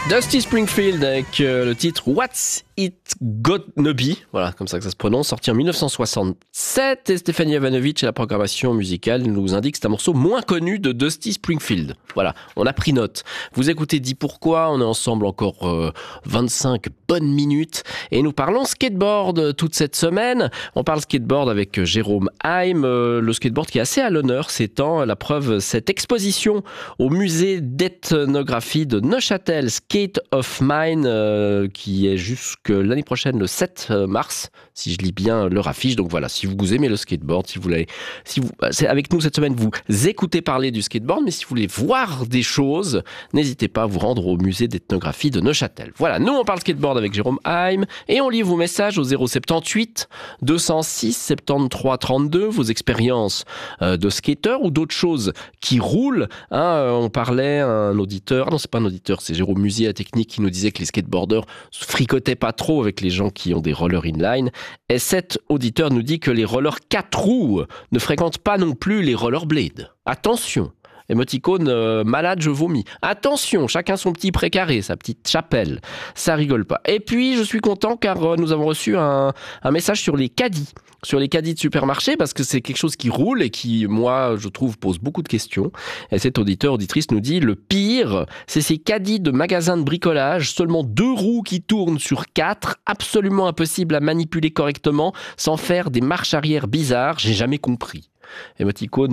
Dusty Springfield avec le titre What's It Gonna Be, voilà, comme ça que ça se prononce, sorti en 1967, et Stéphanie Jovanovic à la programmation musicale nous indique que c'est un morceau moins connu de Dusty Springfield. Voilà, on a pris note. Vous écoutez Dis Pourquoi, on est ensemble encore 25 bonnes minutes, et nous parlons skateboard toute cette semaine. On parle skateboard avec Jérôme Haim, le skateboard qui est assez à l'honneur ces temps. La preuve, cette exposition au musée d'ethnographie de Neuchâtel, Skate of Mine, qui est jusque l'année prochaine, le 7 mars, si je lis bien leur affiche. Donc voilà, si vous aimez le skateboard, c'est avec nous cette semaine, vous écoutez parler du skateboard, mais si vous voulez voir des choses, n'hésitez pas à vous rendre au musée d'ethnographie de Neuchâtel. Voilà, nous on parle skateboard avec Jérôme Haim, et on lit vos messages au 078 206 73 32, vos expériences de skateur ou d'autres choses qui roulent. On parlait à un auditeur, non c'est pas un auditeur, c'est Jérôme Musier à Technique qui nous disait que les skateboarders se fricotaient pas trop avec les gens qui ont des rollers inline. Et cet auditeur nous dit que les rollers 4 roues ne fréquentent pas non plus les rollerblades. Attention! Émoticône malade, je vomis. Attention, chacun son petit précaré, sa petite chapelle. Ça rigole pas. Et puis, je suis content car nous avons reçu un message sur les caddies. Sur les caddies de supermarché, parce que c'est quelque chose qui roule et qui, moi, je trouve, pose beaucoup de questions. Et cet auditrice nous dit, le pire, c'est ces caddies de magasins de bricolage, seulement 2 roues qui tournent sur 4, absolument impossible à manipuler correctement, sans faire des marches arrière bizarres, j'ai jamais compris. Émoticône,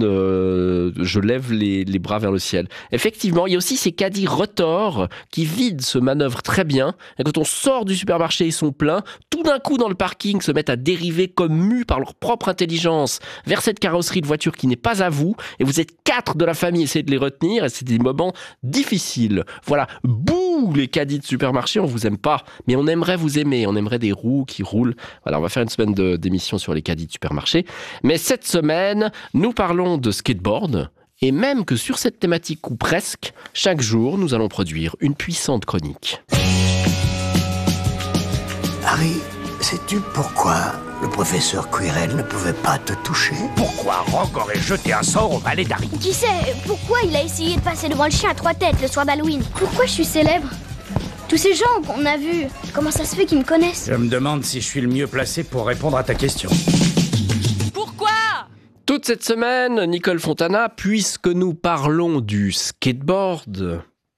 je lève les bras vers le ciel. Effectivement, il y a aussi ces caddies rotor qui vident se manœuvrent très bien. Et quand on sort du supermarché, ils sont pleins. Tout d'un coup, dans le parking, se mettent à dériver comme mus par leur propre intelligence vers cette carrosserie de voiture qui n'est pas à vous. Et vous êtes 4 de la famille, essayez de les retenir. Et c'est des moments difficiles. Voilà, bouh, les caddies de supermarché, on vous aime pas. Mais on aimerait vous aimer. On aimerait des roues qui roulent. Voilà, on va faire une semaine d'émission sur les caddies de supermarché. Mais cette semaine, nous parlons de skateboard, et même que sur cette thématique ou presque, chaque jour, nous allons produire une puissante chronique. Harry, sais-tu pourquoi le professeur Quirrell ne pouvait pas te toucher? Pourquoi Rogue aurait jeté un sort au valet d'Harry? Qui sait, pourquoi il a essayé de passer devant le chien à 3 têtes le soir d'Halloween? Pourquoi je suis célèbre? Tous ces gens qu'on a vus, comment ça se fait qu'ils me connaissent? Je me demande si je suis le mieux placé pour répondre à ta question. Toute cette semaine, Nicole Fontana, puisque nous parlons du skateboard...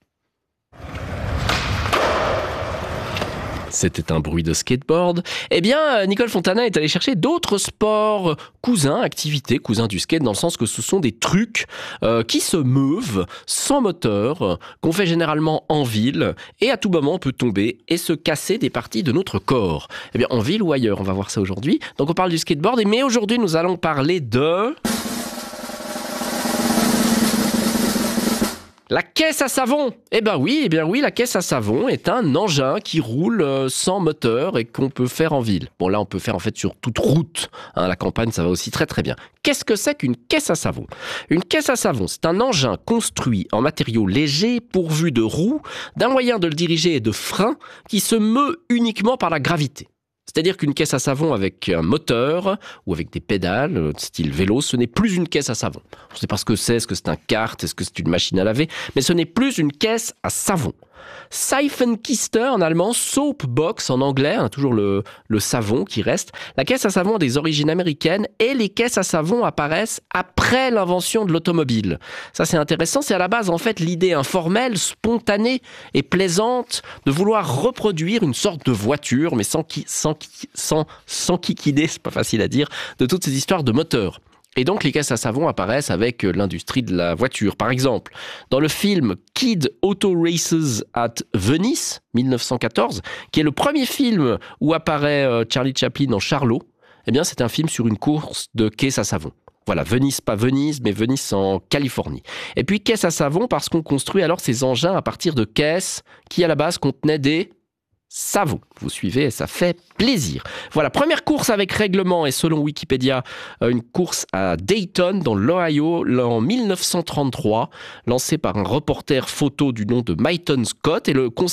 C'était un bruit de skateboard. Eh bien, Nicole Fontana est allée chercher d'autres sports cousins, activités cousins du skate, dans le sens que ce sont des trucs qui se meuvent sans moteur, qu'on fait généralement en ville, et à tout moment on peut tomber et se casser des parties de notre corps. Eh bien, en ville ou ailleurs, on va voir ça aujourd'hui. Donc on parle du skateboard, mais aujourd'hui nous allons parler de... La caisse à savon. Eh bien oui, la caisse à savon est un engin qui roule sans moteur et qu'on peut faire en ville. Bon, là, on peut faire en fait sur toute route. La campagne, ça va aussi très très bien. Qu'est-ce que c'est qu'une caisse à savon? Une caisse à savon, c'est un engin construit en matériaux légers, pourvu de roues, d'un moyen de le diriger et de freins qui se meut uniquement par la gravité. C'est-à-dire qu'une caisse à savon avec un moteur ou avec des pédales, style vélo, ce n'est plus une caisse à savon. On ne sait pas ce que c'est un kart, est-ce que c'est une machine à laver, mais ce n'est plus une caisse à savon. Seifenkister en allemand, Soapbox en anglais, toujours le savon qui reste. La caisse à savon a des origines américaines et les caisses à savon apparaissent après l'invention de l'automobile. Ça c'est intéressant, c'est à la base en fait l'idée informelle, spontanée et plaisante de vouloir reproduire une sorte de voiture, mais sans kikiner, c'est pas facile à dire, de toutes ces histoires de moteurs. Et donc, les caisses à savon apparaissent avec l'industrie de la voiture. Par exemple, dans le film Kid Auto Races at Venice, 1914, qui est le premier film où apparaît Charlie Chaplin en Charlot, eh bien, c'est un film sur une course de caisses à savon. Voilà, Venice, pas Venise, mais Venice en Californie. Et puis, caisses à savon parce qu'on construit alors ces engins à partir de caisses qui, à la base, contenaient des... savon. Vous suivez et ça fait plaisir. Voilà, première course avec règlement et selon Wikipédia, une course à Dayton dans l'Ohio en 1933, lancée par un reporter photo du nom de Myton Scott, et le concept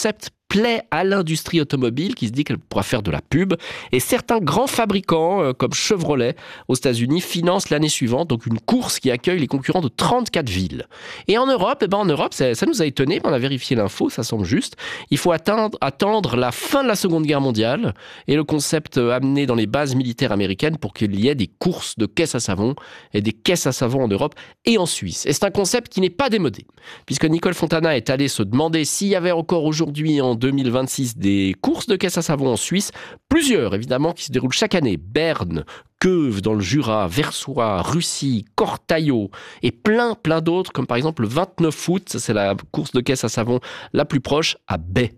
plaît à l'industrie automobile qui se dit qu'elle pourra faire de la pub. Et certains grands fabricants, comme Chevrolet aux États-Unis, financent l'année suivante donc une course qui accueille les concurrents de 34 villes. Et en Europe, ça nous a étonné, on a vérifié l'info, ça semble juste. Il faut attendre la fin de la Seconde Guerre mondiale et le concept amené dans les bases militaires américaines pour qu'il y ait des courses de caisses à savon et des caisses à savon en Europe et en Suisse. Et c'est un concept qui n'est pas démodé, puisque Nicole Fontana est allée se demander s'il y avait encore aujourd'hui, en 2026, des courses de caisses à savon en Suisse. Plusieurs, évidemment, qui se déroulent chaque année. Berne, Queuve dans le Jura, Versoix, Russie, Cortaillot et plein d'autres, comme par exemple le 29 août, ça c'est la course de caisses à savon la plus proche, à Bay.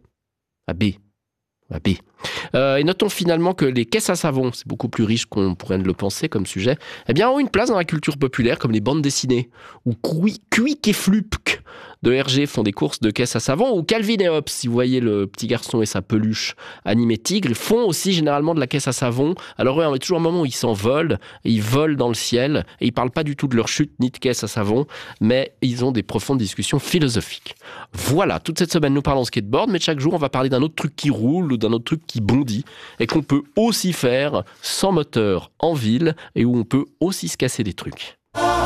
Et notons finalement que les caisses à savon, c'est beaucoup plus riche qu'on pourrait le penser comme sujet, ont une place dans la culture populaire comme les bandes dessinées, ou Quick et Flupk de Hergé font des courses de caisses à savon, ou Calvin et Hobbes, si vous voyez le petit garçon et sa peluche animé tigre, ils font aussi généralement de la caisse à savon. Alors il y a toujours un moment où ils s'envolent, et ils volent dans le ciel, et ils parlent pas du tout de leur chute ni de caisse à savon, mais ils ont des profondes discussions philosophiques. Voilà, toute cette semaine nous parlons skateboard, mais chaque jour on va parler d'un autre truc qui roule ou d'un autre truc qui bondit, et qu'on peut aussi faire sans moteur en ville, et où on peut aussi se casser des trucs.